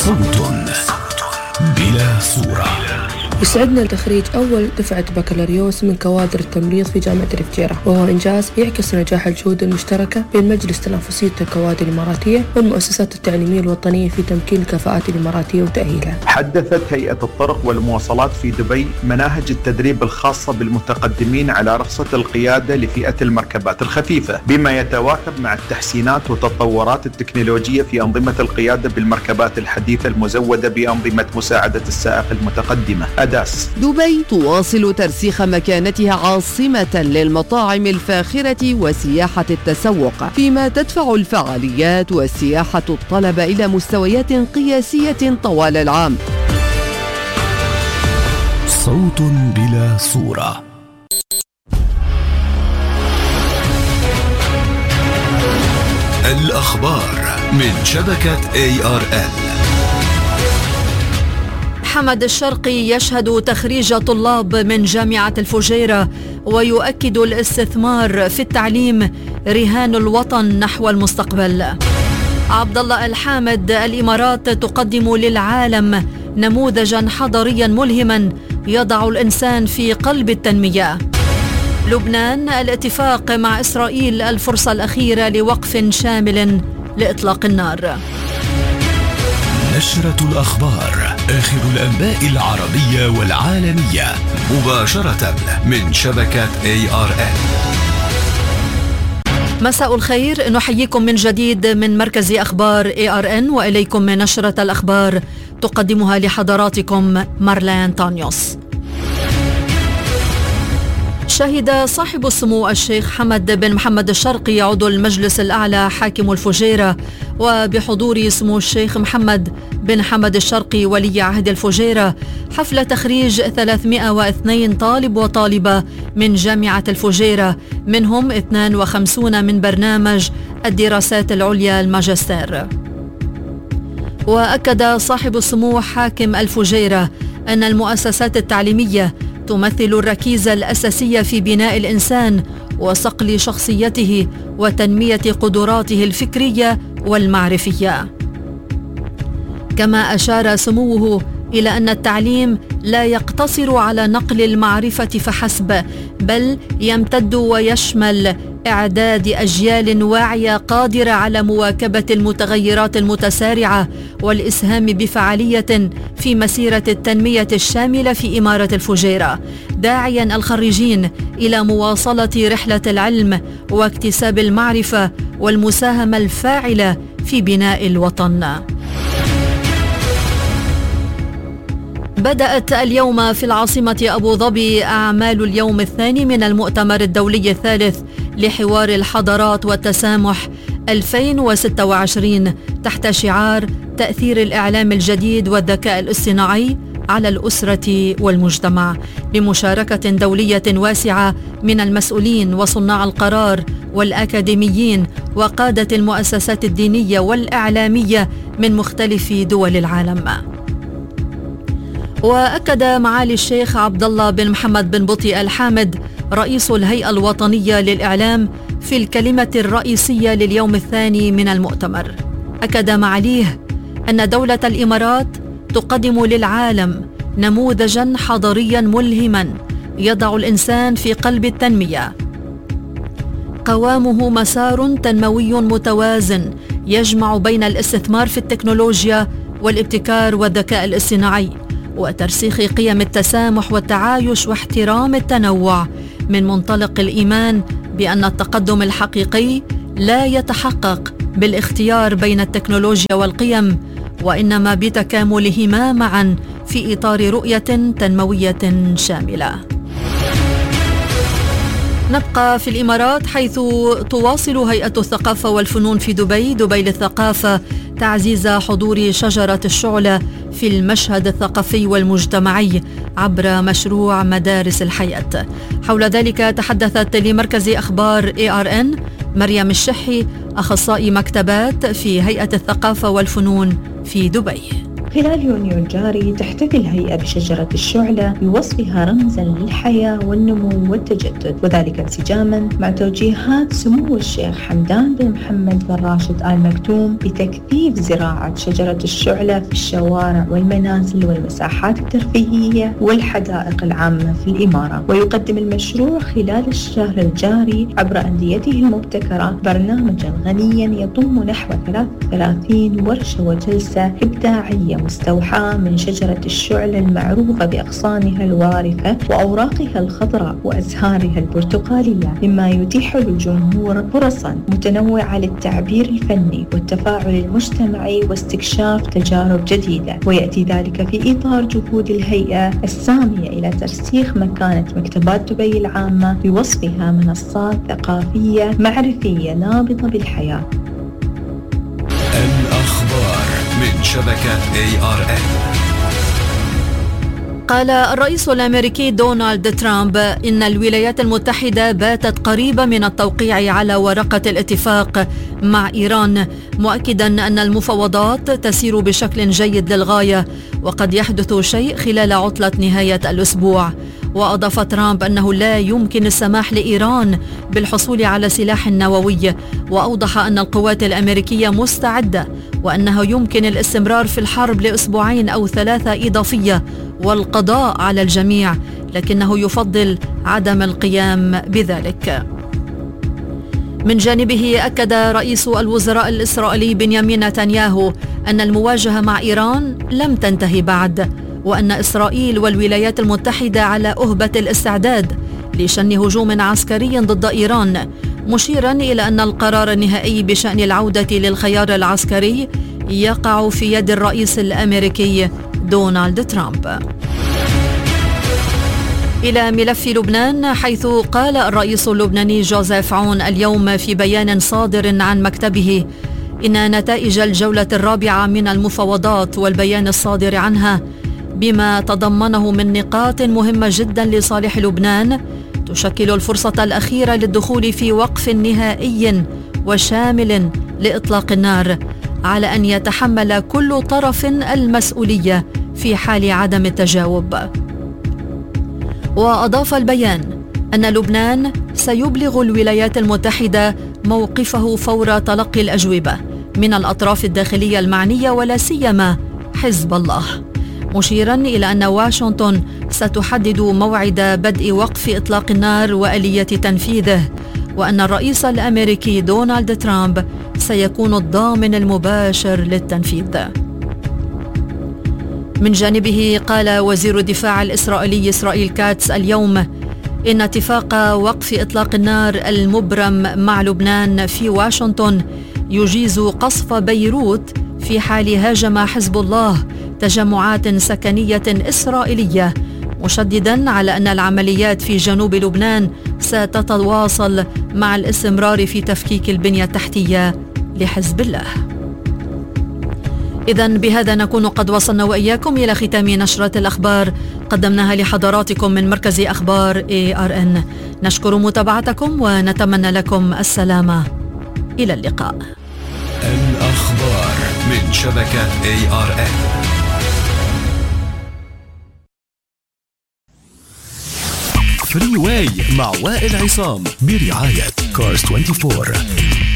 صوت بلا صورة. يسعدنا تخريج أول دفعة بكالوريوس من كوادر التمريض في جامعة الفجيرة، وهو إنجاز يعكس نجاح الجهود المشتركة بين مجلس تنافسية الكوادر الإماراتية والمؤسسات التعليمية الوطنية في تمكين الكفاءات الإماراتية وتأهيلها. حدثت هيئة الطرق والمواصلات في دبي مناهج التدريب الخاصة بالمتقدمين على رخصة القيادة لفئة المركبات الخفيفة، بما يتواكب مع التحسينات والتطورات التكنولوجية في أنظمة القيادة بالمركبات الحديثة المزودة بأنظمة مساعدة السائق المتقدمة. دبي تواصل ترسيخ مكانتها عاصمة للمطاعم الفاخرة وسياحة التسوق، فيما تدفع الفعاليات والسياحة الطلب إلى مستويات قياسية طوال العام. صوت بلا صورة. الأخبار من شبكة ARN. حمد الشرقي يشهد تخريج طلاب من جامعة الفجيرة ويؤكد الاستثمار في التعليم رهان الوطن نحو المستقبل. عبد الله الحامد: الإمارات تقدم للعالم نموذجا حضاريا ملهما يضع الإنسان في قلب التنمية. لبنان: الاتفاق مع إسرائيل الفرصة الأخيرة لوقف شامل لإطلاق النار. نشرة الأخبار، آخر الأنباء العربية والعالمية، مباشرة من شبكة ARN. مساء الخير، نحييكم من جديد من مركز أخبار ARN، وإليكم نشرة الأخبار تقدمها لحضراتكم مارلين تانيوس. شهد صاحب السمو الشيخ حمد بن محمد الشرقي عضو المجلس الأعلى حاكم الفجيرة وبحضور سمو الشيخ محمد بن حمد الشرقي ولي عهد الفجيرة حفل تخريج 302 طالب وطالبة من جامعة الفجيرة، منهم 52 من برنامج الدراسات العليا الماجستير. وأكد صاحب السمو حاكم الفجيرة أن المؤسسات التعليمية تمثل الركيزة الأساسية في بناء الإنسان وصقل شخصيته وتنمية قدراته الفكرية والمعرفية. كما أشار سموه إلى أن التعليم لا يقتصر على نقل المعرفة فحسب، بل يمتد ويشمل إعداد أجيال واعية قادرة على مواكبة المتغيرات المتسارعة والإسهام بفعالية في مسيرة التنمية الشاملة في إمارة الفجيرة، داعيا الخريجين إلى مواصلة رحلة العلم واكتساب المعرفة والمساهمة الفاعلة في بناء الوطن. بدأت اليوم في العاصمة أبو ظبي أعمال اليوم الثاني من المؤتمر الدولي الثالث لحوار الحضارات والتسامح 2026 تحت شعار تأثير الإعلام الجديد والذكاء الاصطناعي على الأسرة والمجتمع، بمشاركة دولية واسعة من المسؤولين وصناع القرار والأكاديميين وقادة المؤسسات الدينية والإعلامية من مختلف دول العالم. وأكد معالي الشيخ عبد الله بن محمد بن بطي الحامد رئيس الهيئة الوطنية للإعلام في الكلمة الرئيسية لليوم الثاني من المؤتمر، أكد معاليه أن دولة الإمارات تقدم للعالم نموذجا حضاريا ملهما يضع الإنسان في قلب التنمية، قوامه مسار تنموي متوازن يجمع بين الاستثمار في التكنولوجيا والابتكار والذكاء الاصطناعي وترسيخ قيم التسامح والتعايش واحترام التنوع، من منطلق الإيمان بأن التقدم الحقيقي لا يتحقق بالاختيار بين التكنولوجيا والقيم، وإنما بتكاملهما معا في إطار رؤية تنموية شاملة. نبقى في الإمارات، حيث تواصل هيئة الثقافة والفنون في دبي للثقافة تعزيز حضور شجرة الشعلة في المشهد الثقافي والمجتمعي عبر مشروع مدارس الحياة. حول ذلك تحدثت لمركز أخبار ARN مريم الشحي، أخصائي مكتبات في هيئة الثقافة والفنون في دبي. خلال يونيو الجاري تحتفل الهيئة بشجرة الشعلة بوصفها رمزاً للحياة والنمو والتجدد، وذلك انسجاماً مع توجيهات سمو الشيخ حمدان بن محمد بن راشد آل مكتوم بتكثيف زراعة شجرة الشعلة في الشوارع والمنازل والمساحات الترفيهية والحدائق العامة في الإمارة. ويقدم المشروع خلال الشهر الجاري عبر أنديته المبتكرة برنامجاً غنياً يضم نحو 33 ورشة وجلسة إبداعية مستوحاة من شجرة الشعلة المعروفة بأغصانها الوارفة وأوراقها الخضراء وأزهارها البرتقالية، مما يتيح للجمهور فرصاً متنوعة للتعبير الفني والتفاعل المجتمعي واستكشاف تجارب جديدة. ويأتي ذلك في إطار جهود الهيئة السامية إلى ترسيخ مكانة مكتبات دبي العامة بوصفها منصات ثقافية معرفية نابضة بالحياة. الأخبار من شبكة ARN. قال الرئيس الأمريكي دونالد ترامب إن الولايات المتحدة باتت قريبة من التوقيع على ورقة الاتفاق مع إيران، مؤكدا أن المفاوضات تسير بشكل جيد للغاية وقد يحدث شيء خلال عطلة نهاية الأسبوع. وأضاف ترامب أنه لا يمكن السماح لإيران بالحصول على سلاح نووي، وأوضح أن القوات الأمريكية مستعدة وأنه يمكن الاستمرار في الحرب لأسبوعين أو 3 إضافية والقضاء على الجميع، لكنه يفضل عدم القيام بذلك. من جانبه أكد رئيس الوزراء الإسرائيلي بنيامين نتنياهو أن المواجهة مع إيران لم تنتهي بعد، وأن إسرائيل والولايات المتحدة على أهبة الاستعداد لشن هجوم عسكري ضد إيران، مشيرا إلى أن القرار النهائي بشأن العودة للخيار العسكري يقع في يد الرئيس الأمريكي دونالد ترامب. إلى ملف لبنان، حيث قال الرئيس اللبناني جوزيف عون اليوم في بيان صادر عن مكتبه إن نتائج الجولة الرابعة من المفاوضات والبيان الصادر عنها بما تضمنه من نقاط مهمة جدا لصالح لبنان تشكل الفرصة الأخيرة للدخول في وقف نهائي وشامل لإطلاق النار، على أن يتحمل كل طرف المسؤولية في حال عدم التجاوب. وأضاف البيان أن لبنان سيبلغ الولايات المتحدة موقفه فور تلقي الأجوبة من الأطراف الداخلية المعنية ولا سيما حزب الله، مشيرا إلى أن واشنطن ستحدد موعد بدء وقف إطلاق النار وآلية تنفيذه، وأن الرئيس الأمريكي دونالد ترامب سيكون الضامن المباشر للتنفيذ. من جانبه قال وزير الدفاع الإسرائيلي إسرائيل كاتس اليوم إن اتفاق وقف إطلاق النار المبرم مع لبنان في واشنطن يجيز قصف بيروت في حال هاجم حزب الله تجمعات سكنية إسرائيلية، مشددا على أن العمليات في جنوب لبنان ستتواصل مع الاستمرار في تفكيك البنية التحتية لحزب الله. إذن بهذا نكون قد وصلنا وإياكم إلى ختام نشرة الأخبار قدمناها لحضراتكم من مركز أخبار ARN. نشكر متابعتكم ونتمنى لكم السلامة. إلى اللقاء. الأخبار من شبكة ARN. فري واي مع وائل عصام برعاية Cars 24.